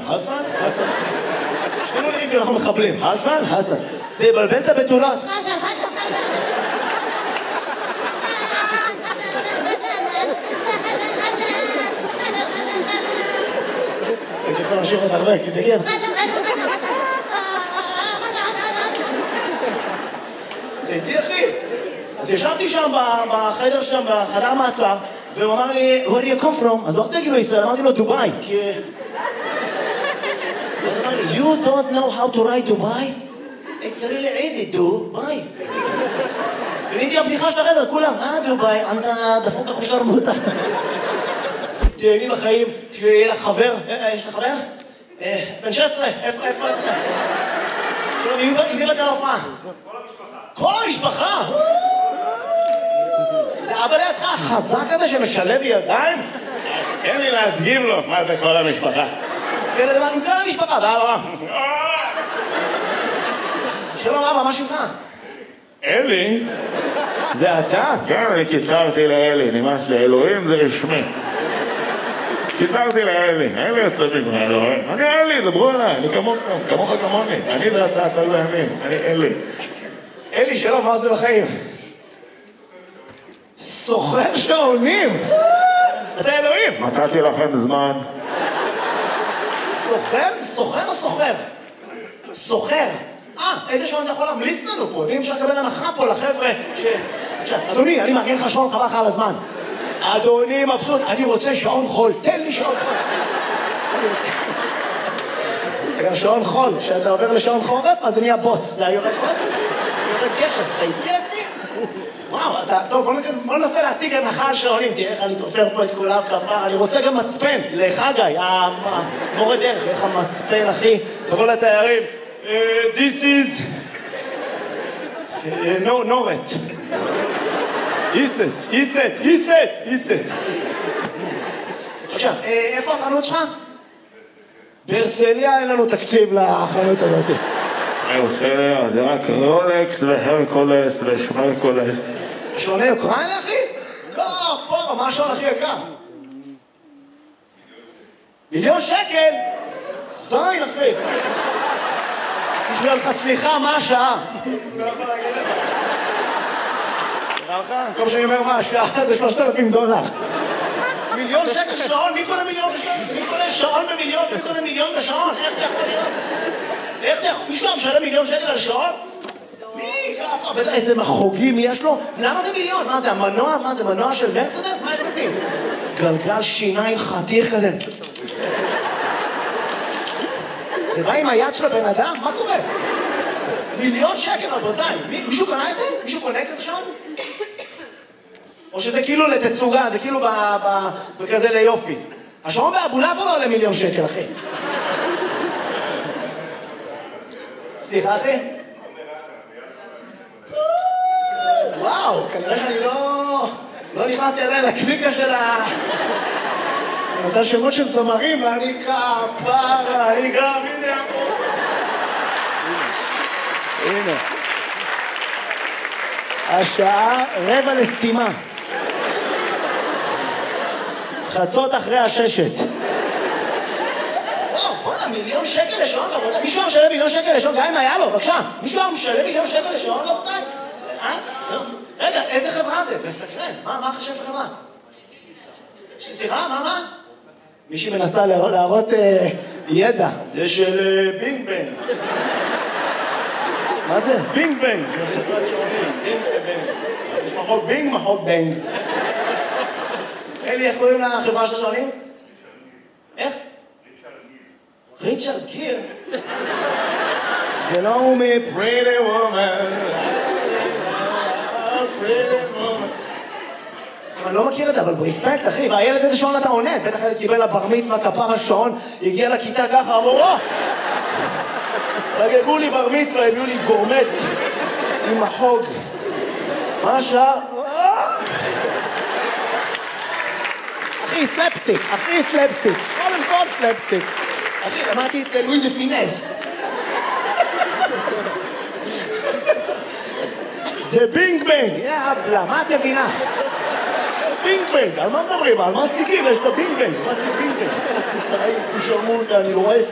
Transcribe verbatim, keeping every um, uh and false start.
חסן, חסן. שנינו נראים כאילו אנחנו מחבלים. חסן, חסן. זה יבלבל את הבתולות. חסן, חסן, חסן. הייתי יכול להמשיך עוד הרבה, כי זה כיף. תהייתי אחי. אז ישבתי שם בחדר שם, בחדר מעצר, והוא אמר לי, where do you come from? אז לא רוצה להגיד לו ישראל, אמרתי לו דובאי, כי... אז אמר לי, you don't know how to ride Dubai? It's really easy, דובאי. קניתי הבדיחה של החדר, כולם, אה דובאי, אתה דפוק אחושר מותה. תהייני בחיים, שיהיה לך חבר, יש לך חבר? בן שש עשרה, איפה, איפה, איפה? שלום, עם מי באת להופעה? כל המשפחה. כל המשפחה? זה אבא לידך החזק הזה שמשלב ידיים? תן לי להדגים לו מה זה כל המשפחה. עם כל המשפחה, ואבא. שלום אבא, מה שלך? אלי? זה אתה? כן, אני קיצרתי לאלי, נמאס לאלוהים זה רשמי. קיצרתי לאלי, אלי יוצא מגמר אלוהים. אני אלי, דברו אליי, אני כמוך, כמוך כמוני. אני ואתה, אתה ואני, אני אלי. אלי, שלום, מה עושה בחיים? סוחר שעונים! אתה אלוהים! נתתי לכם זמן. סוחר? סוחר או סוחר? סוחר. אה, איזה שעון אתה יכול להמליץ לנו פה? ואם אפשר לקבל הנחה פה לחבר'ה ש... אדוני, אני מארגן לך שעון חבל לך על הזמן. אדוני מבסוט, אני רוצה שעון חול. תן לי שעון חול. גם שעון חול, כשאתה עובר לשעון חורף, אז זה נהיה בוץ. זה יורד עוד? יורד גשם. אתה איתי אחי? וואו, אתה... טוב, בוא ננסה להשיג הנחה על שעונים. תראה איך אני תופר פה את כולם כפה. אני רוצה גם מצפן לחגי, המורה דרך. איך המצפן, אחי? תבוא לתיירים. This is... No, נורת. איסט, איסט, איסט, איסט. עכשיו, איפה החנות שלך? בהרצליה אין לנו תקציב לחנות הזאת. הרצליה, זה רק רולקס והרקולס ושמרקולס. שעוני אוקראינה, אחי? לא, פה, מה השעון הכי יקר? מיליון שקל? זין, אחי. בשביל לך סליחה, מה השעה? לא יכול להגיד לך. נראה לך? כל שאני אומר מה השעה זה שלושת אלפים דולר. מיליון שקל שעון? מי קונה מיליון בשעון? מי קונה שעון במיליון? מי קונה מיליון בשעון? איך זה יכול להיות? איך זה יכול? מישהו משלם מיליון שקל על שעון? מי? בטח איזה מחוגים יש לו? למה זה מיליון? מה זה, המנוע? מה זה, מנוע של מרצדס? מה יש בפנים? גלגל שיניים חתיך כזה. זה בא עם היד של הבן אדם? מה קורה? מיליון שקל, רבותיי. מישהו קונה את זה? מישהו קונה כזה שעון? או שזה כאילו לתצוגה, זה כאילו בכזה ליופי. השעון באבולעפיה לא עולה מיליון שקל, אחי. סליחה, אחי? וואו, כנראה שאני לא... לא נכנסתי עדיין לקליקה של ה... אותה שמות של זמרים, ואני כפרה, אני גם, הנה פה. הנה. השעה רבע לסתימה. חצות אחרי הששת. וואו, בוא'נה, מיליון שקל לשעון, רבותיי. מישהו היה משלם מיליון שקל לשעון, גם אם היה לו, בבקשה. מישהו היה משלם מיליון שקל לשעון, רבותיי? אה? רגע, איזה חברה זה? מסקרן. מה, מה החשב של חברה? סליחה, מה, מה? מישהי מנסה להראות ידע. זה של בינג בנג. מה זה? בינג בנג. זה חברת שעונים. בינג בנג. יש מחוק בינג, מחוק בנג. אלי, איך קוראים לחברה של השעונים? איך? ריצ'רד גיר. זה לא הוא מ-Pretty Woman. Pretty Woman. אני לא מכיר את זה, אבל ברספקט, אחי. והילד איזה שעון אתה עונד? בטח הילד קיבל לבר מצווה, כפר השעון, הגיע לכיתה ככה, אמרו, או! חגגו לי בר מצווה, הביאו לי גורמט עם החוג. מה השעה? אחי, סלפסטיק, אחי, סלפסטיק. קודם כל סלפסטיק. אחי, למדתי את זה לואי דה פינס. זה בינג בנג. יא אבלה, מה את מבינה? בינג בנג, על מה מדברים? על מה סטיקים? יש את הבינג בנג. מה זה בינג בנג? אני לא רואה